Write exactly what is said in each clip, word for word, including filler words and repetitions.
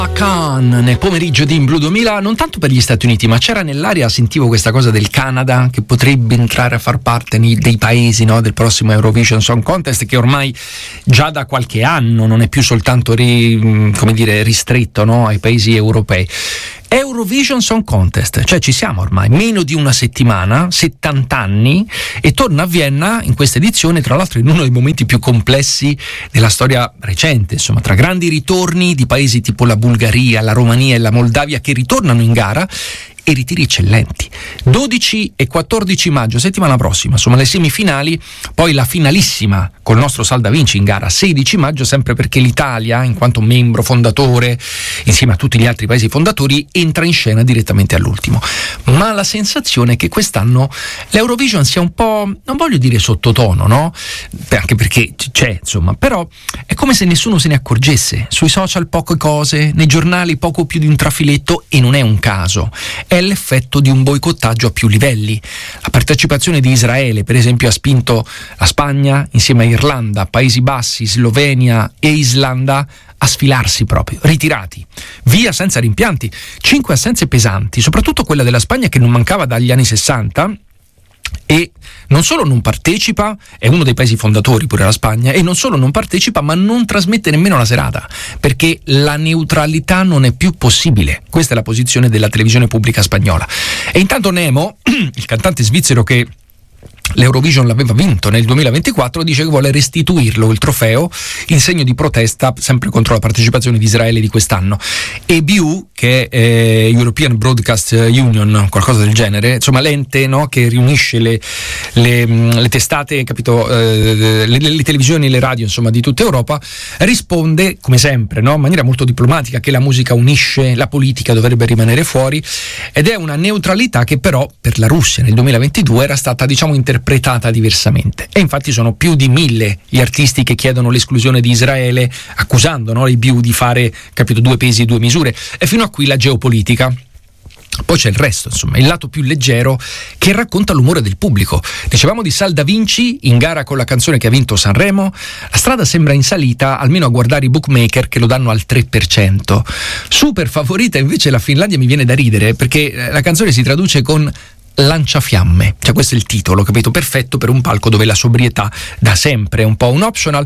Khan nel pomeriggio di In Blu duemila, non tanto per gli Stati Uniti, ma c'era nell'aria, sentivo questa cosa del Canada che potrebbe entrare a far parte dei paesi, no, del prossimo Eurovision Song Contest, che ormai già da qualche anno non è più soltanto ri, come dire, ristretto, no, ai paesi europei. Eurovision Song Contest, cioè ci siamo ormai, meno di una settimana, settanta anni, e torna a Vienna in questa edizione, tra l'altro in uno dei momenti più complessi della storia recente, insomma, tra grandi ritorni di paesi tipo la Bulgaria, la Romania e la Moldavia che ritornano in gara e ritiri eccellenti. dodici e quattordici maggio, settimana prossima, insomma le semifinali, poi la finalissima col nostro Sal Da Vinci in gara sedici maggio, sempre perché l'Italia, in quanto membro fondatore, insieme a tutti gli altri paesi fondatori, entra in scena direttamente all'ultimo. Ma la sensazione è che quest'anno l'Eurovision sia un po', non voglio dire sottotono, no? Beh, anche perché c'è, insomma, però è come se nessuno se ne accorgesse. Sui social poche cose, nei giornali poco più di un trafiletto, e non è un caso. È l'effetto di un boicottaggio a più livelli. La partecipazione di Israele, per esempio, ha spinto la Spagna, insieme a Irlanda, Paesi Bassi, Slovenia e Islanda, a sfilarsi proprio, ritirati, via senza rimpianti. Cinque assenze pesanti, soprattutto quella della Spagna che non mancava dagli anni sessanta, e non solo non partecipa, è uno dei paesi fondatori pure la Spagna, e non solo non partecipa, ma non trasmette nemmeno la serata, perché la neutralità non è più possibile. Questa è la posizione della televisione pubblica spagnola. E intanto Nemo, il cantante svizzero che l'Eurovision l'aveva vinto nel duemilaventiquattro, dice che vuole restituirlo il trofeo in segno di protesta sempre contro la partecipazione di Israele di quest'anno. E B U, che è eh, European Broadcast Union, qualcosa del genere, insomma l'ente, no, che riunisce le, le, le testate, capito, eh, le, le televisioni e le radio, insomma, di tutta Europa, risponde come sempre, no, in maniera molto diplomatica, che la musica unisce, la politica dovrebbe rimanere fuori, ed è una neutralità che però per la Russia nel duemilaventidue era stata, diciamo, interpretata diversamente. E infatti sono più di mille gli artisti che chiedono l'esclusione di Israele, accusando, no, i B U di fare, capito, due pesi e due misure. E fino a qui la geopolitica. Poi c'è il resto, insomma, il lato più leggero che racconta l'umore del pubblico. Dicevamo di Sal Da Vinci in gara con la canzone che ha vinto Sanremo. La strada sembra in salita, almeno a guardare i bookmaker che lo danno al tre per cento. Super favorita invece la Finlandia, mi viene da ridere, perché la canzone si traduce con lanciafiamme, cioè questo è il titolo, capito? Perfetto per un palco dove la sobrietà da sempre è un po' un optional.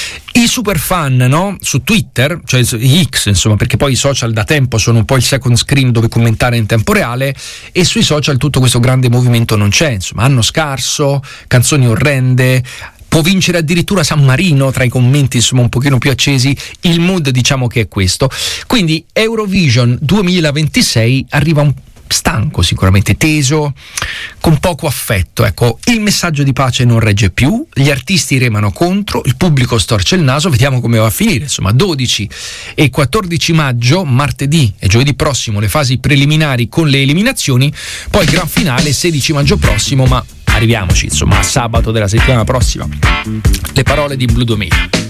I super fan, no? Su Twitter, cioè X, insomma, perché poi i social da tempo sono un po' il second screen dove commentare in tempo reale, e sui social tutto questo grande movimento non c'è, insomma, anno scarso, canzoni orrende, può vincere addirittura San Marino tra i commenti, insomma, un pochino più accesi. Il mood, diciamo, che è questo. Quindi Eurovision duemilaventisei arriva un stanco, sicuramente teso, con poco affetto. Ecco, il messaggio di pace non regge più, gli artisti remano contro, il pubblico storce il naso, vediamo come va a finire. Insomma, dodici e quattordici maggio, martedì e giovedì prossimo, le fasi preliminari con le eliminazioni, poi gran finale sedici maggio prossimo, ma arriviamoci, insomma, a sabato della settimana prossima. Le parole di In Blu duemila.